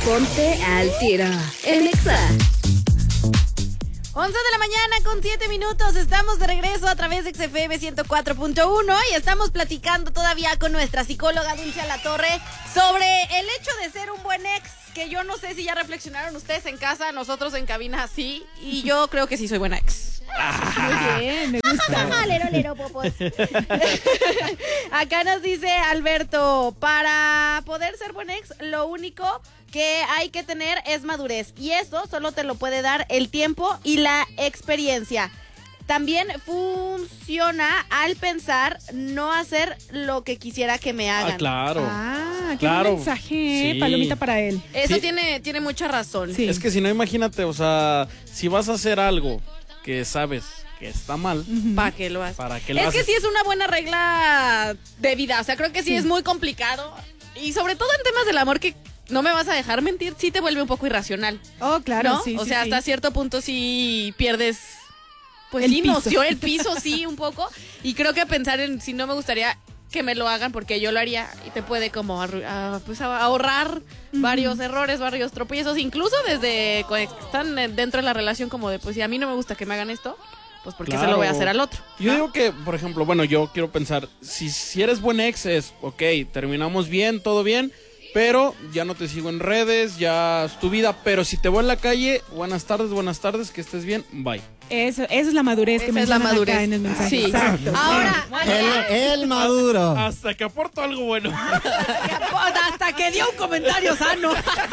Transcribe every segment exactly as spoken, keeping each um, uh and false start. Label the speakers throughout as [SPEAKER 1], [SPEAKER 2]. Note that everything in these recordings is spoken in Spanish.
[SPEAKER 1] Ponte al tiro en Exa.
[SPEAKER 2] once de la mañana con siete minutos, estamos de regreso a través de X F M ciento cuatro punto uno y estamos platicando todavía con nuestra psicóloga Dulce Alatorre sobre el hecho de ser un buen ex, que yo no sé si ya reflexionaron ustedes en casa, nosotros en cabina sí, y yo creo que sí soy buena ex.
[SPEAKER 3] Muy bien, me gusta.
[SPEAKER 2] Lero, lero, popos. Acá nos dice Alberto, para poder ser buen ex, lo único que hay que tener es madurez, y eso solo te lo puede dar el tiempo y la experiencia. También funciona al pensar no hacer lo que quisiera que me hagan.
[SPEAKER 4] Ah, claro.
[SPEAKER 3] Ah, qué
[SPEAKER 4] Claro.
[SPEAKER 3] buen mensaje,
[SPEAKER 4] Sí.
[SPEAKER 3] palomita para él.
[SPEAKER 2] Eso
[SPEAKER 4] Sí.
[SPEAKER 2] tiene, tiene mucha razón.
[SPEAKER 3] Sí.
[SPEAKER 4] Es que si no, imagínate, o sea, si vas a hacer algo que sabes que está mal,
[SPEAKER 2] ¿Para qué lo haces?
[SPEAKER 4] ¿para qué lo
[SPEAKER 2] Es que
[SPEAKER 4] haces?
[SPEAKER 2] sí es una buena regla de vida, o sea, creo que sí,
[SPEAKER 3] Sí.
[SPEAKER 2] es muy complicado. Y sobre todo en temas del amor, que no me vas a dejar mentir, sí te vuelve un poco irracional.
[SPEAKER 3] Oh, claro,
[SPEAKER 2] ¿No?
[SPEAKER 3] sí,
[SPEAKER 2] o
[SPEAKER 3] sí,
[SPEAKER 2] sea,
[SPEAKER 3] sí.
[SPEAKER 2] hasta cierto punto sí pierdes, pues
[SPEAKER 3] El
[SPEAKER 2] sí,
[SPEAKER 3] piso.
[SPEAKER 2] noción, el piso, sí, un poco. Y creo que pensar en si no me gustaría que me lo hagan, porque yo lo haría, y te puede como arru- ah, pues a- ahorrar varios errores, varios tropiezos, incluso desde cuando están eh, dentro de la relación, como de, pues si a mí no me gusta que me hagan esto, pues porque se
[SPEAKER 4] Claro.
[SPEAKER 2] lo voy a hacer al otro.
[SPEAKER 4] Yo digo que, por ejemplo, bueno, yo quiero pensar, si, si eres buen ex es, ok, terminamos bien, todo bien, pero ya no te sigo en redes, ya es tu vida, pero si te voy en la calle, buenas tardes, buenas tardes, que estés bien, bye.
[SPEAKER 3] Eso, eso es la madurez que
[SPEAKER 2] Esa es la
[SPEAKER 3] mencionan acá
[SPEAKER 2] madurez.
[SPEAKER 3] en el mensaje.
[SPEAKER 2] Sí.
[SPEAKER 3] Exacto.
[SPEAKER 2] Ahora,
[SPEAKER 5] El, el maduro.
[SPEAKER 4] Hasta que aporto algo bueno.
[SPEAKER 2] hasta que dio un comentario sano.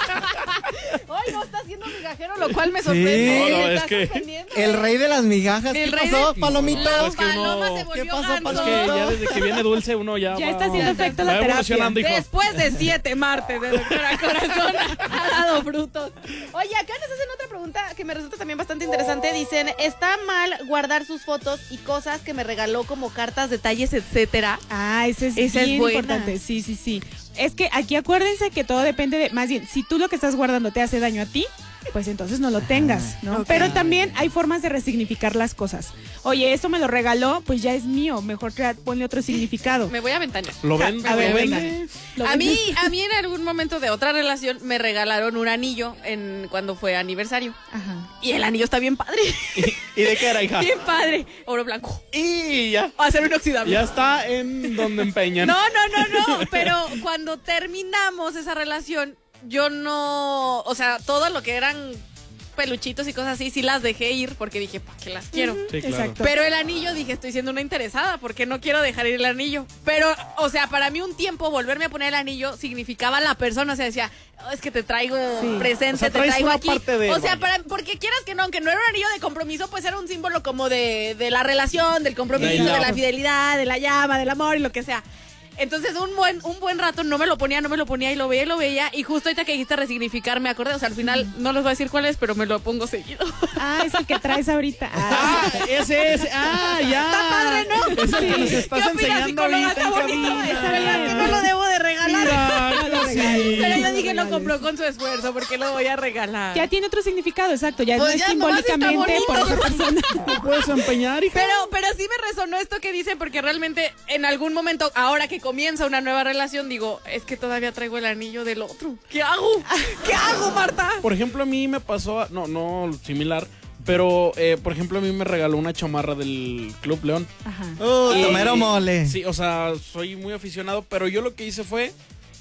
[SPEAKER 2] Hoy no está haciendo migajero, lo cual me sorprende.
[SPEAKER 5] Sí.
[SPEAKER 4] No, no,
[SPEAKER 2] Me
[SPEAKER 4] es
[SPEAKER 2] está
[SPEAKER 4] que-
[SPEAKER 2] sorprendiendo.
[SPEAKER 5] El rey de las migajas.
[SPEAKER 2] El
[SPEAKER 5] ¿Qué
[SPEAKER 2] rey
[SPEAKER 5] pasó,
[SPEAKER 2] de-
[SPEAKER 5] Palomito?
[SPEAKER 2] La
[SPEAKER 4] Es que uno-
[SPEAKER 2] paloma se volvió
[SPEAKER 5] ¿Qué pasó,
[SPEAKER 2] ganso.
[SPEAKER 4] Es que ya desde que viene Dulce uno ya
[SPEAKER 3] Ya
[SPEAKER 4] va-
[SPEAKER 3] está haciendo efecto la
[SPEAKER 4] va
[SPEAKER 3] terapia.
[SPEAKER 4] evolucionando, hijo.
[SPEAKER 2] Después de siete martes de Doctora Corazón ha dado frutos. Oye, acá nos hacen otra pregunta que me resulta también bastante interesante. Dicen, ¿está mal guardar sus fotos y cosas que me regaló como cartas, detalles, etcétera?
[SPEAKER 3] Ah, ese es
[SPEAKER 2] Esa es
[SPEAKER 3] bien
[SPEAKER 2] buena.
[SPEAKER 3] importante. Sí, sí, sí. Es que aquí acuérdense que todo depende de, más bien, si tú lo que estás guardando te hace daño a ti, pues entonces no lo tengas, ¿no?
[SPEAKER 2] ok.
[SPEAKER 3] Pero también hay formas de resignificar las cosas. Oye, esto me lo regaló, pues ya es mío, mejor crea- ponle otro significado.
[SPEAKER 2] Me voy a ventanear.
[SPEAKER 4] ¿Lo ven?
[SPEAKER 3] A ver,
[SPEAKER 4] ¿Lo
[SPEAKER 3] venga.
[SPEAKER 4] ven?
[SPEAKER 3] ¿Lo
[SPEAKER 2] A mí,
[SPEAKER 3] vendes?
[SPEAKER 2] a mí en algún momento de otra relación me regalaron un anillo en cuando fue aniversario.
[SPEAKER 3] Ajá.
[SPEAKER 2] Y el anillo está bien padre.
[SPEAKER 4] ¿Y de qué era, hija?
[SPEAKER 2] Bien padre. Oro blanco.
[SPEAKER 4] Y ya.
[SPEAKER 2] Acero inoxidable.
[SPEAKER 4] Ya está en donde empeñan.
[SPEAKER 2] No, no, no, no. Pero cuando terminamos esa relación, yo no. O sea, todo lo que eran peluchitos y cosas así, sí las dejé ir porque dije, ¿para qué las quiero?
[SPEAKER 4] Sí, claro.
[SPEAKER 3] Exacto.
[SPEAKER 2] Pero el anillo, dije, estoy siendo una interesada porque no quiero dejar ir el anillo. Pero, o sea, para mí un tiempo volverme a poner el anillo significaba la persona. O sea, decía, "Oh, es que te traigo
[SPEAKER 3] Sí.
[SPEAKER 2] presente,
[SPEAKER 4] O sea,
[SPEAKER 2] te
[SPEAKER 4] traes
[SPEAKER 2] traigo
[SPEAKER 4] una
[SPEAKER 2] aquí.
[SPEAKER 4] parte de él,
[SPEAKER 2] o sea,
[SPEAKER 4] vaya.
[SPEAKER 2] para, porque quieras que no, aunque no era un anillo de compromiso, pues era un símbolo como de, de la relación, del compromiso,
[SPEAKER 4] Del
[SPEAKER 2] de
[SPEAKER 4] love.
[SPEAKER 2] la fidelidad, de la llama, del amor y lo que sea. Entonces un buen un buen rato no me lo ponía, no me lo ponía y lo veía y lo veía. Y justo ahorita que dijiste resignificar, me acordé. O sea, al final no les voy a decir cuál es, pero me lo pongo seguido.
[SPEAKER 3] Ah, es el que traes ahorita. Ah.
[SPEAKER 4] Ah, ese es. Ah, ya.
[SPEAKER 2] Está padre, ¿no?
[SPEAKER 4] Es el que nos estás
[SPEAKER 2] ¿Qué opinas,
[SPEAKER 4] enseñando
[SPEAKER 2] psicóloga?
[SPEAKER 4] ahorita
[SPEAKER 2] Está
[SPEAKER 4] en
[SPEAKER 2] bonito.
[SPEAKER 4] cabina.
[SPEAKER 2] Está verdad que no lo debo de regalar.
[SPEAKER 4] Mira,
[SPEAKER 3] No lo
[SPEAKER 4] sí.
[SPEAKER 3] regales.
[SPEAKER 2] Pero yo
[SPEAKER 3] No lo
[SPEAKER 2] dije, lo
[SPEAKER 3] regales.
[SPEAKER 2] compró con su esfuerzo, porque lo voy a regalar.
[SPEAKER 3] Ya tiene otro significado, exacto. Ya
[SPEAKER 2] Pues
[SPEAKER 3] no es
[SPEAKER 2] ya nomás está
[SPEAKER 3] simbólicamente por
[SPEAKER 2] bonito.
[SPEAKER 3] esa persona.
[SPEAKER 4] ¿Te puedes empeñar, hija?
[SPEAKER 2] Pero, pero sí me resonó esto que dicen, porque realmente en algún momento, ahora que comienza una nueva relación, digo, es que todavía traigo el anillo del otro. ¿Qué hago? ¿Qué hago, Marta?
[SPEAKER 4] Por ejemplo, a mí me pasó, no, no similar, pero eh, por ejemplo a mí me regaló una chamarra del Club León.
[SPEAKER 3] Ajá.
[SPEAKER 5] Uh,
[SPEAKER 4] Y-
[SPEAKER 5] tomero mole.
[SPEAKER 4] Sí, o sea, soy muy aficionado, pero yo lo que hice fue,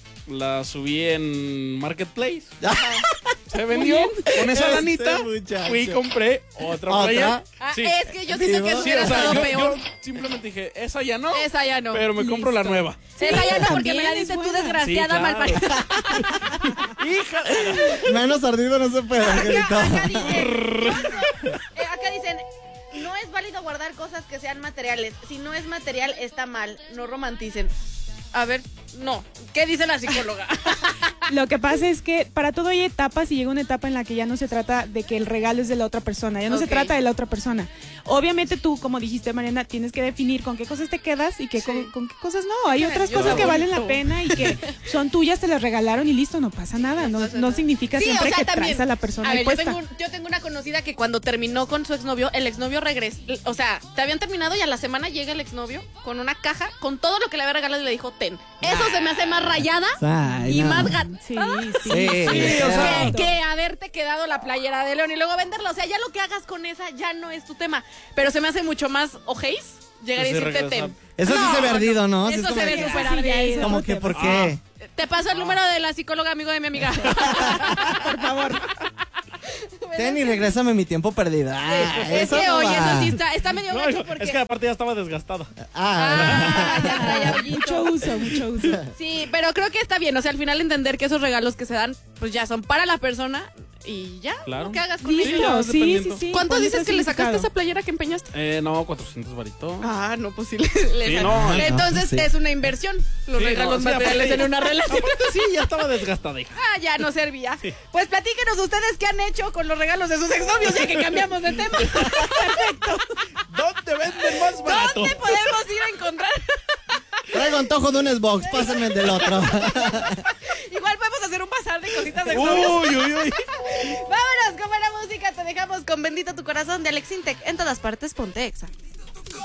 [SPEAKER 4] la subí en Marketplace. Se vendió con esa
[SPEAKER 5] Este
[SPEAKER 4] lanita.
[SPEAKER 5] muchacho.
[SPEAKER 4] Fui y compré otra
[SPEAKER 5] ¿Otra?
[SPEAKER 4] playa.
[SPEAKER 2] Ah,
[SPEAKER 4] Sí.
[SPEAKER 2] es que yo siento que eso
[SPEAKER 4] Sí,
[SPEAKER 2] hubiera
[SPEAKER 4] o sea,
[SPEAKER 2] estado
[SPEAKER 4] yo,
[SPEAKER 2] peor.
[SPEAKER 4] yo simplemente dije, esa ya no,
[SPEAKER 2] Esa ya no.
[SPEAKER 4] pero me compro la
[SPEAKER 3] Listo.
[SPEAKER 4] nueva.
[SPEAKER 2] Esa ya no, porque
[SPEAKER 3] También
[SPEAKER 2] me la
[SPEAKER 3] es
[SPEAKER 2] diste tú,
[SPEAKER 3] buena.
[SPEAKER 2] desgraciada,
[SPEAKER 4] Sí, claro.
[SPEAKER 2] malparida.
[SPEAKER 4] Hija.
[SPEAKER 5] Menos ardido no se puede, Angelito.
[SPEAKER 2] Acá, acá dicen, eh, acá dicen, no es válido guardar cosas que sean materiales. Si no es material, está mal. No romanticen. A ver, no. ¿Qué dice la psicóloga?
[SPEAKER 3] Lo que pasa es que para todo hay etapas y llega una etapa en la que ya no se trata de que el regalo es de la otra persona, ya no
[SPEAKER 2] Ok.
[SPEAKER 3] se trata de la otra persona. Obviamente tú, como dijiste, Mariana, tienes que definir con qué cosas te quedas y qué,
[SPEAKER 2] Sí.
[SPEAKER 3] con, con qué cosas no. Hay
[SPEAKER 2] Qué
[SPEAKER 3] otras
[SPEAKER 2] nerviosa,
[SPEAKER 3] cosas que valen la
[SPEAKER 2] bonito.
[SPEAKER 3] pena y que son tuyas, te las regalaron y listo, no pasa nada. No,
[SPEAKER 2] No pasa
[SPEAKER 3] no
[SPEAKER 2] nada.
[SPEAKER 3] significa
[SPEAKER 2] Sí,
[SPEAKER 3] siempre
[SPEAKER 2] o sea,
[SPEAKER 3] que
[SPEAKER 2] también.
[SPEAKER 3] traes a la persona
[SPEAKER 2] A ver,
[SPEAKER 3] ahí
[SPEAKER 2] yo
[SPEAKER 3] puesta.
[SPEAKER 2] tengo, un- yo tengo una conocida que cuando terminó con su exnovio, el exnovio regresó. O sea, te habían terminado y a la semana llega el exnovio con una caja con todo lo que le había regalado y le dijo, ten. Esto eso se me hace más rayada
[SPEAKER 5] Ay,
[SPEAKER 2] y
[SPEAKER 5] no.
[SPEAKER 2] más gastada
[SPEAKER 3] Sí, sí.
[SPEAKER 5] Sí,
[SPEAKER 4] Sí, o sea,
[SPEAKER 2] que, que haberte quedado la playera de León y luego venderla. O sea, ya lo que hagas con esa ya no es tu tema. Pero se me hace mucho más ojéis llegar
[SPEAKER 4] Sí,
[SPEAKER 2] y decirte
[SPEAKER 4] regresar.
[SPEAKER 2] ten.
[SPEAKER 5] Eso sí se ve ardido, ¿no? Sí,
[SPEAKER 2] Eso
[SPEAKER 5] es como
[SPEAKER 2] se ve
[SPEAKER 5] que-
[SPEAKER 2] súper
[SPEAKER 3] Sí, ya,
[SPEAKER 2] ardido.
[SPEAKER 3] eso
[SPEAKER 5] Como
[SPEAKER 3] no
[SPEAKER 5] que,
[SPEAKER 3] te-
[SPEAKER 5] ¿por qué?
[SPEAKER 2] Te paso el número de la psicóloga amigo de mi amiga.
[SPEAKER 3] Por favor.
[SPEAKER 5] Ten y regrésame mi tiempo perdido. Ah,
[SPEAKER 2] Es
[SPEAKER 5] eso
[SPEAKER 2] que,
[SPEAKER 5] no
[SPEAKER 2] oye,
[SPEAKER 5] va.
[SPEAKER 2] eso sí está, está medio
[SPEAKER 4] No,
[SPEAKER 2] gacho porque...
[SPEAKER 4] es que aparte ya estaba desgastada.
[SPEAKER 5] Ah,
[SPEAKER 2] Ah, ya traía hoyito.
[SPEAKER 3] Mucho uso, mucho uso.
[SPEAKER 2] Sí, pero creo que está bien. O sea, al final entender que esos regalos que se dan, pues ya son para la persona y ya,
[SPEAKER 4] Claro.
[SPEAKER 2] lo que hagas con
[SPEAKER 4] Sí,
[SPEAKER 2] eso.
[SPEAKER 4] ya,
[SPEAKER 3] Listo, sí, sí,
[SPEAKER 4] dependiendo.
[SPEAKER 3] sí.
[SPEAKER 2] ¿Cuánto
[SPEAKER 3] ¿Cuál
[SPEAKER 2] dices
[SPEAKER 3] es
[SPEAKER 2] que
[SPEAKER 3] el
[SPEAKER 2] le sacaste
[SPEAKER 3] significado?
[SPEAKER 2] esa playera que empeñaste?
[SPEAKER 4] Eh, no, cuatrocientos varitos.
[SPEAKER 2] Ah, no, pues sí le, le
[SPEAKER 4] Sí,
[SPEAKER 2] sal-
[SPEAKER 4] no,
[SPEAKER 5] ay, no,
[SPEAKER 2] Entonces
[SPEAKER 5] sí.
[SPEAKER 2] es una inversión, los
[SPEAKER 4] Sí,
[SPEAKER 2] regalos
[SPEAKER 4] no, sí,
[SPEAKER 2] materiales
[SPEAKER 4] aparte-
[SPEAKER 2] en una relación.
[SPEAKER 4] Aparte sí, ya estaba desgastada, hija.
[SPEAKER 2] Ah, ya no servía. Pues platíquenos ustedes qué han hecho con los regalos de sus exnovios, ya que cambiamos de tema.
[SPEAKER 4] ¿Dónde venden más barato?
[SPEAKER 2] ¿Dónde podemos ir a encontrar?
[SPEAKER 5] traigo antojo de un Xbox, pásenme el del otro.
[SPEAKER 2] Igual podemos hacer un bazar de cositas de exnovios.
[SPEAKER 4] Uy, uy, uy.
[SPEAKER 2] Vámonos, con buena música, te dejamos con Bendito tu Corazón de Alex Intec. En todas partes, ponte Exa.